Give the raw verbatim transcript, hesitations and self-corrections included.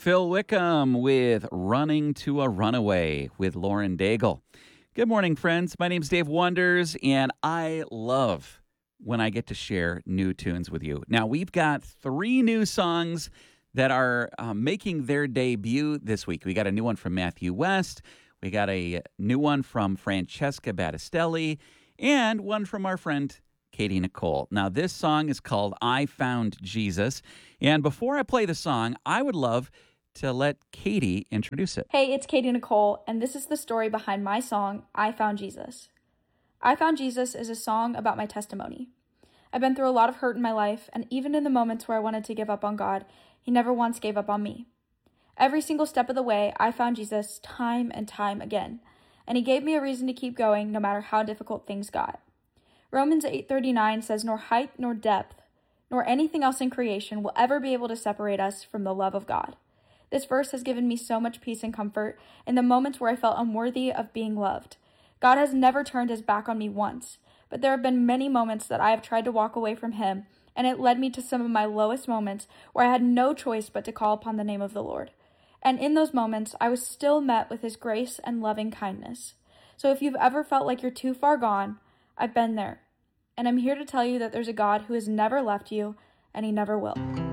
Phil Wickham with Running to a Runaway with Lauren Daigle. Good morning, friends. My name's Dave Wonders, and I love when I get to share new tunes with you. Now, we've got three new songs that are uh, making their debut this week. We got a new one from Matthew West. We got a new one from Francesca Battistelli, and one from our friend Katie Nicole. Now, this song is called I Found Jesus. And before I play the song, I would love to let Katie introduce it. Hey, it's Katie Nicole, and this is the story behind my song, I Found Jesus. I Found Jesus is a song about my testimony. I've been through a lot of hurt in my life, and even in the moments where I wanted to give up on God, He never once gave up on me. Every single step of the way, I found Jesus time and time again, and He gave me a reason to keep going no matter how difficult things got. Romans eight thirty-nine says, "Nor height nor depth, nor anything else in creation will ever be able to separate us from the love of God." This verse has given me so much peace and comfort in the moments where I felt unworthy of being loved. God has never turned His back on me once, but there have been many moments that I have tried to walk away from Him, and it led me to some of my lowest moments where I had no choice but to call upon the name of the Lord. And in those moments, I was still met with His grace and loving kindness. So if you've ever felt like you're too far gone, I've been there. And I'm here to tell you that there's a God who has never left you, and He never will.